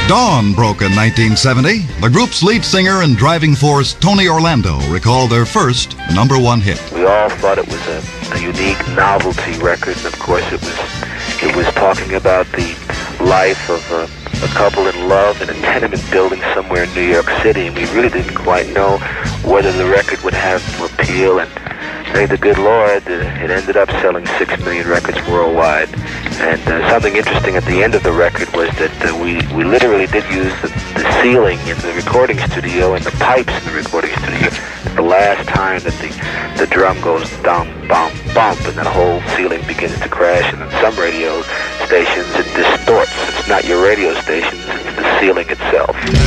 Dawn broke in 1970. The group's lead singer and driving force, Tony Orlando, recalled their first #1 hit. We all thought it was a unique novelty record, and of course it was talking about the life of a couple in love in a tenement building somewhere in New York City, and we really didn't quite know whether the record would have appeal, and thank the good Lord, it ended up selling 6 million records worldwide. And something interesting at the end of the record was that we literally did use the ceiling in the recording studio and the pipes in the recording studio. It's the last time that the drum goes dum, bump, bump, and the whole ceiling begins to crash. And in some radio stations, it distorts. It's not your radio stations, it's the ceiling itself.